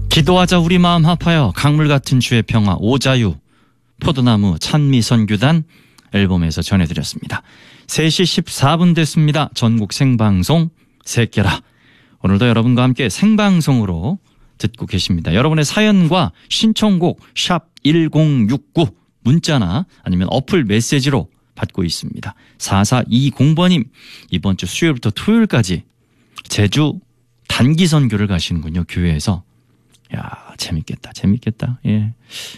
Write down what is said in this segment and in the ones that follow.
기도하자 우리 마음 합하여 강물 같은 주의 평화 오자유 포도나무 찬미선교단 앨범에서 전해드렸습니다. 3시 14분 됐습니다. 전국 생방송 새끼라. 오늘도 여러분과 함께 생방송으로 듣고 계십니다. 여러분의 사연과 신청곡 샵 1069 문자나 아니면 어플 메시지로 받고 있습니다. 4420번님 이번 주 수요일부터 토요일까지 제주 단기 선교를 가시는군요. 교회에서. 야, 재밌겠다. 재밌겠다. 예.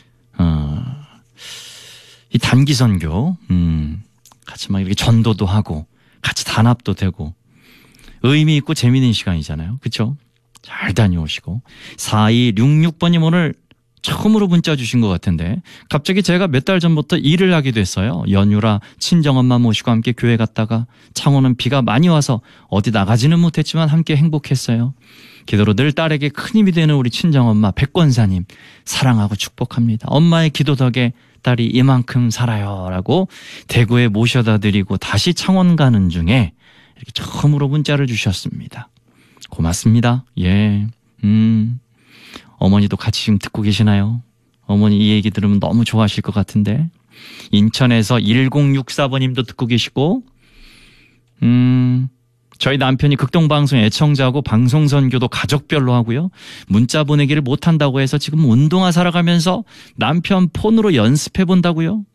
이 단기 선교, 같이 막 이렇게 전도도 하고, 같이 단합도 되고, 의미 있고 재미있는 시간이잖아요. 그쵸? 잘 다녀오시고. 4266번님 오늘 처음으로 문자 주신 것 같은데, 갑자기 제가 몇 달 전부터 일을 하게 됐어요. 연휴라 친정엄마 모시고 함께 교회 갔다가, 창원은 비가 많이 와서 어디 나가지는 못했지만 함께 행복했어요. 기도로 늘 딸에게 큰 힘이 되는 우리 친정엄마 백권사님 사랑하고 축복합니다. 엄마의 기도 덕에 딸이 이만큼 살아요 라고 대구에 모셔다 드리고 다시 창원 가는 중에 이렇게 처음으로 문자를 주셨습니다. 고맙습니다. 예. 어머니도 같이 지금 듣고 계시나요? 어머니 이 얘기 들으면 너무 좋아하실 것 같은데. 인천에서 1064번님도 듣고 계시고 저희 남편이 극동방송 애청자고 방송선교도 가족별로 하고요. 문자 보내기를 못한다고 해서 지금 운동화 사러 가면서 남편 폰으로 연습해 본다고요.